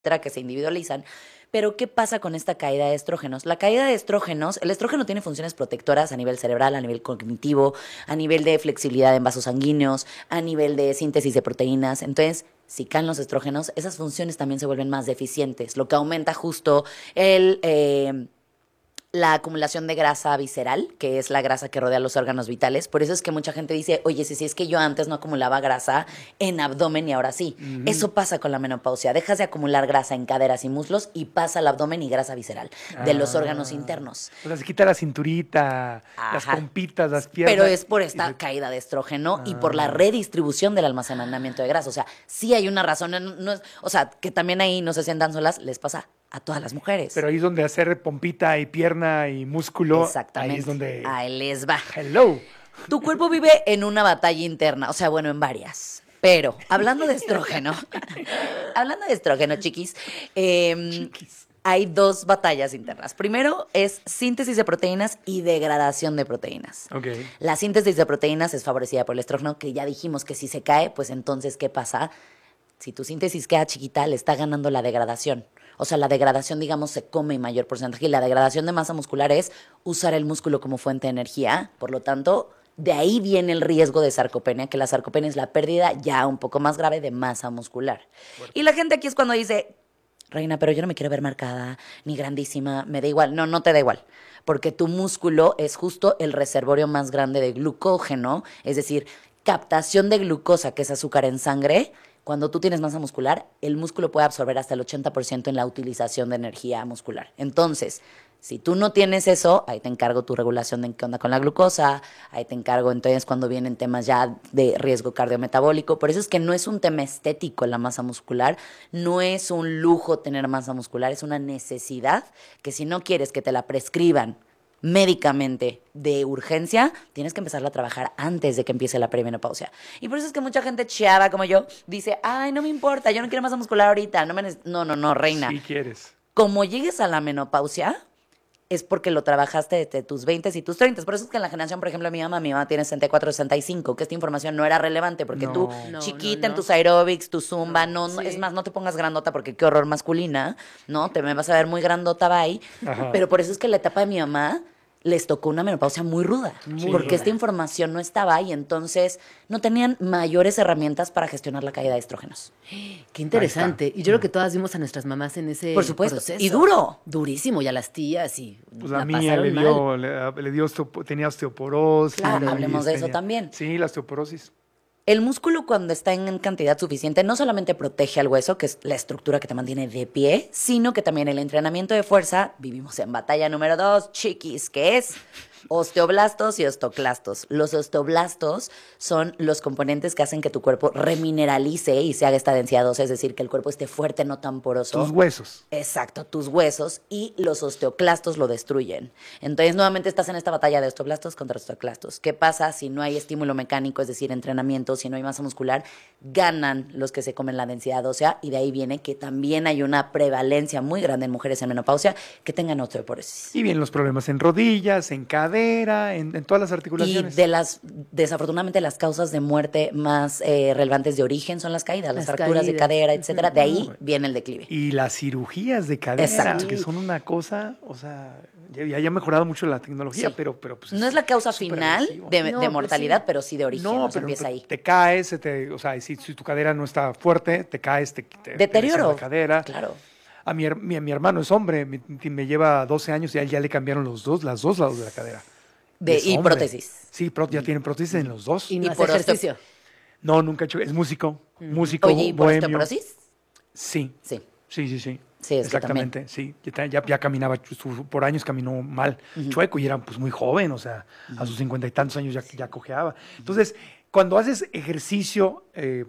que se individualizan. Pero, ¿qué pasa con esta caída de estrógenos? La caída de estrógenos, el estrógeno tiene funciones protectoras a nivel cerebral, a nivel cognitivo, a nivel de flexibilidad en vasos sanguíneos, a nivel de síntesis de proteínas. Entonces, si caen los estrógenos, esas funciones también se vuelven más deficientes, lo que aumenta justo la acumulación de grasa visceral, que es la grasa que rodea los órganos vitales. Por eso es que mucha gente dice, oye, si es que yo antes no acumulaba grasa en abdomen y ahora sí. Eso pasa con la menopausia. Dejas de acumular grasa en caderas y muslos y pasa al abdomen y grasa visceral de los órganos internos. O sea, se quita la cinturita, las Ajá. pompitas, las piernas. Pero es por esta caída de estrógeno y por la redistribución del almacenamiento de grasa. O sea, sí hay una razón. No es, o sea, que también ahí no se sientan solas, les pasa a todas las mujeres. Pero ahí es donde hacer pompita y pierna y músculo. Exactamente. Ahí es donde... Ahí les va. Hello. Tu cuerpo vive en una batalla interna, o sea, bueno, en varias. Pero, hablando de estrógeno, chiquis, hay dos batallas internas. Primero es síntesis de proteínas y degradación de proteínas. Okay. La síntesis de proteínas es favorecida por el estrógeno, que ya dijimos que si se cae, pues entonces, ¿qué pasa? Si tu síntesis queda chiquita, le está ganando la degradación. O sea, la degradación, digamos, se come en mayor porcentaje. Y la degradación de masa muscular es usar el músculo como fuente de energía. Por lo tanto, de ahí viene el riesgo de sarcopenia, que la sarcopenia es la pérdida ya un poco más grave de masa muscular. Fuerte. Y la gente aquí es cuando dice, Reina, pero yo no me quiero ver marcada, ni grandísima, me da igual. No, no te da igual. Porque tu músculo es justo el reservorio más grande de glucógeno, es decir, captación de glucosa, que es azúcar en sangre. Cuando tú tienes masa muscular, el músculo puede absorber hasta el 80% en la utilización de energía muscular. Entonces, si tú no tienes eso, ahí te encargo tu regulación de qué onda con la glucosa, ahí te encargo entonces cuando vienen temas ya de riesgo cardiometabólico. Por eso es que no es un tema estético la masa muscular, no es un lujo tener masa muscular, es una necesidad que si no quieres que te la prescriban médicamente de urgencia, tienes que empezarla a trabajar antes de que empiece la perimenopausia. Y por eso es que mucha gente chiada como yo dice, ay, no me importa, yo no quiero masa muscular ahorita. No, reina. Sí quieres. Como llegues a la menopausia, es porque lo trabajaste desde tus 20 y tus 30. Por eso es que en la generación, por ejemplo, mi mamá tiene 64, 65, que esta información no era relevante, porque tú, chiquita en tus aeróbics, tu zumba, sí. Es más, no te pongas grandota porque qué horror masculina, ¿no? Te me vas a ver muy grandota, bye. Ajá. Pero por eso es que la etapa de mi mamá les tocó una menopausia muy ruda, porque esta información no estaba y entonces no tenían mayores herramientas para gestionar la caída de estrógenos. Qué interesante. Y yo creo que todas vimos a nuestras mamás en ese Por supuesto. proceso. Y duro. Durísimo, y a las tías y pues a mí tenía osteoporosis. Claro, hablemos de eso también. Sí, la osteoporosis. El músculo, cuando está en cantidad suficiente, no solamente protege al hueso, que es la estructura que te mantiene de pie, sino que también el entrenamiento de fuerza, vivimos en batalla número 2, chiquis, que es osteoblastos y osteoclastos. Los osteoblastos son los componentes que hacen que tu cuerpo remineralice y se haga esta densidad ósea, es decir, que el cuerpo esté fuerte, no tan poroso. Tus huesos. Exacto, tus huesos, y los osteoclastos lo destruyen. Entonces, nuevamente estás en esta batalla de osteoblastos contra osteoclastos. ¿Qué pasa si no hay estímulo mecánico, es decir, entrenamiento, si no hay masa muscular? Ganan los que se comen la densidad ósea, y de ahí viene que también hay una prevalencia muy grande en mujeres en menopausia que tengan osteoporosis. Y vienen los problemas en rodillas, en cadera, en todas las articulaciones. Y desafortunadamente, las causas de muerte más relevantes de origen son las caídas, las fracturas de cadera, etcétera. De ahí viene el declive. Y las cirugías de cadera, exacto, que son una cosa, o sea, ya ha mejorado mucho la tecnología, sí. pero pues no es la causa final de mortalidad, sí. Pero sí de origen, no, pero empieza ahí. Te caes, o sea, si tu cadera no está fuerte, te caes, te deterioro la cadera. Claro. A mi hermano es hombre, me lleva 12 años y a él ya le cambiaron las dos lados de la cadera. Y prótesis. Sí, ya tienen prótesis en los dos. ¿Y no hace ejercicio? No, nunca he hecho. Es músico. Oye, ¿y por osteoporosis? Sí. Sí. Sí. Sí, es exactamente, sí. Ya caminaba, por años caminó mal, chueco, y era pues muy joven, o sea, a sus 50 y tantos años ya cojeaba. Entonces, cuando haces ejercicio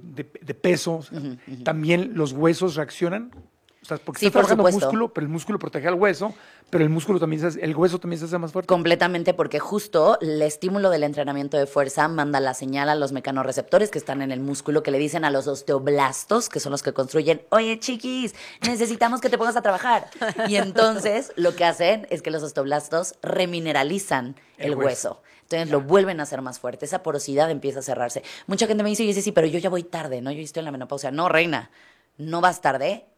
de peso, también los huesos reaccionan. O sea, porque estás trabajando músculo, pero el músculo protege al hueso, pero el hueso también se hace más fuerte. Completamente, porque justo el estímulo del entrenamiento de fuerza manda la señal a los mecanorreceptores que están en el músculo, que le dicen a los osteoblastos, que son los que construyen, oye, chiquis, necesitamos que te pongas a trabajar. Y entonces lo que hacen es que los osteoblastos remineralizan el hueso. Entonces lo vuelven a hacer más fuerte. Esa porosidad empieza a cerrarse. Mucha gente me dice, sí, pero yo ya voy tarde, ¿no? Yo estoy en la menopausia. No, reina, no vas tarde.